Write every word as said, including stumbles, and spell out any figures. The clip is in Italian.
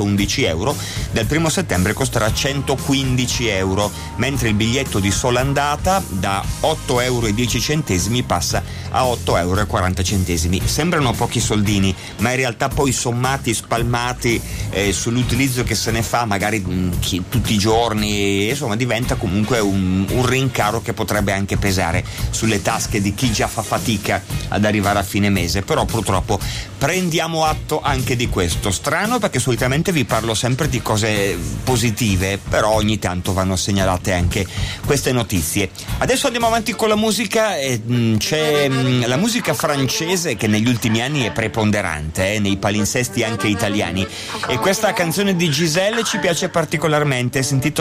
centoundici euro, dal primo settembre costerà centoquindici euro, mentre il biglietto di sola andata da otto euro e dieci centesimi passa a otto euro e quaranta centesimi. Sembrano pochi soldini, ma in realtà poi sommati, spalmati eh, sull'utilizzo che se ne fa magari mh, chi, tutti i giorni, insomma diventa comunque un, un rincaro che potrebbe anche pesare sulle tasche di chi già fa fatica ad arrivare a fine mese. Però purtroppo prendiamo atto anche di questo. Strano, perché solitamente vi parlo sempre di cose positive, però ogni tanto vanno segnalate anche queste notizie. Adesso andiamo avanti con la musica. E, mh, c'è mh, la musica francese che negli ultimi anni è preponderante eh, nei palinsesti anche italiani, e questa canzone di Giselle ci piace particolarmente. Si intitola